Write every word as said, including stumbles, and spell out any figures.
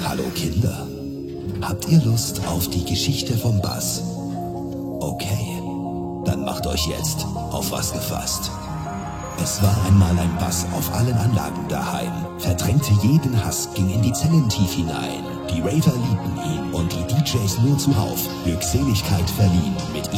Hallo Kinder, habt ihr Lust auf die Geschichte vom Bass? Okay, dann macht euch jetzt auf was gefasst. Es war einmal ein Bass auf allen Anlagen daheim, verdrängte jeden Hass, ging in die Zellen tief hinein. Die Raver liebten ihn und die D Js nur zuhauf Glückseligkeit verliehen. Mit